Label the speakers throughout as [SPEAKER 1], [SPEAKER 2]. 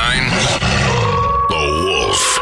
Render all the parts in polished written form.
[SPEAKER 1] The Wolf.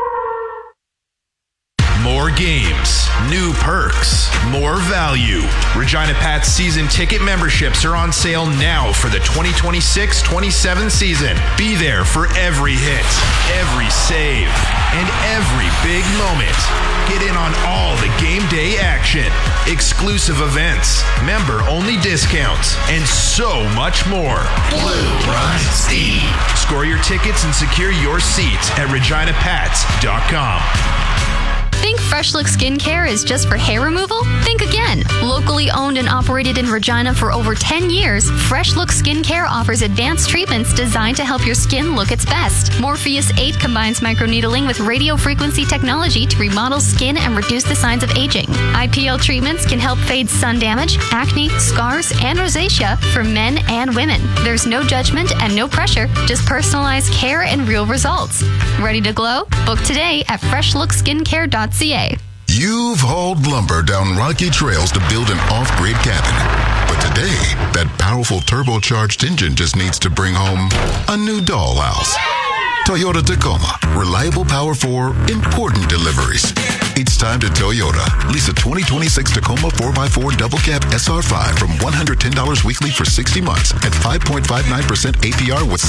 [SPEAKER 2] More games, new perks, more value. Regina Pats season ticket memberships are on sale now for the 2026-27 season. Be there for every hit, every save, and every big moment. Get in on all the game day action, exclusive events, member-only discounts, and so much more.
[SPEAKER 1] Blue runs Steve.
[SPEAKER 2] Score your tickets and secure your seats at reginapats.com.
[SPEAKER 3] Think Fresh Look Skincare is just for hair removal? Think again. Locally owned and operated in Regina for over 10 years, Fresh Look Skincare offers advanced treatments designed to help your skin look its best. Morpheus 8 combines microneedling with radio frequency technology to remodel skin and reduce the signs of aging. IPL treatments can help fade sun damage, acne, scars, and rosacea for men and women. There's no judgment and no pressure, just personalized care and real results. Ready to glow? Book today at freshlookskincare.ca.
[SPEAKER 1] You've hauled lumber down rocky trails to build an off-grid cabin. But today, that powerful turbocharged engine just needs to bring home a new dollhouse. Toyota Tacoma. Reliable power for important deliveries. It's time to Toyota. Lease a 2026 Tacoma 4x4 double cab SR5 from $110 weekly for 60 months at 5.59% APR with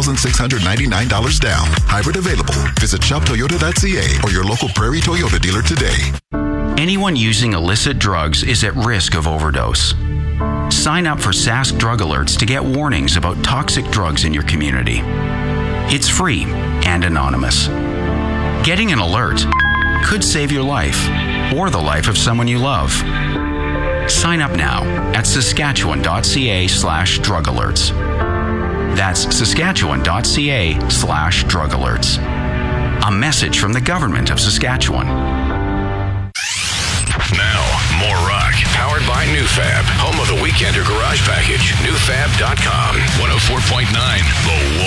[SPEAKER 1] $7,699 down. Hybrid available. Visit shoptoyota.ca or your local Prairie Toyota dealer today.
[SPEAKER 4] Anyone using illicit drugs is at risk of overdose. Sign up for Sask Drug Alerts to get warnings about toxic drugs in your community. It's free and anonymous. Getting an alert could save your life or the life of someone you love. Sign up now at saskatchewan.ca/drug alerts. That's saskatchewan.ca/drug alerts. A message from the government of Saskatchewan.
[SPEAKER 1] Now, more rock. Powered by NewFab. Home of the Weekender Garage Package. NewFab.com. 104.9 The Wolf.